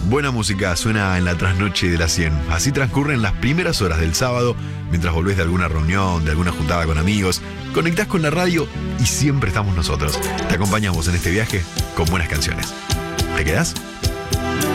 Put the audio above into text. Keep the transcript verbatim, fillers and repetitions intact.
Buena música suena en la trasnoche de la cien. Así transcurren las primeras horas del sábado, mientras volvés de alguna reunión, de alguna juntada con amigos. Conectás con la radio y siempre estamos nosotros. Te acompañamos en este viaje con buenas canciones. ¿Te quedás?